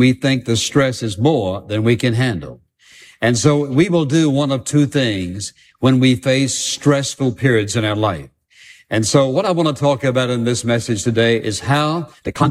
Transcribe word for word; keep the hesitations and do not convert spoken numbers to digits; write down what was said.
we think the stress is more than we can handle. And so we will do one of two things when we face stressful periods in our life. And so what I want to talk about in this message today is how to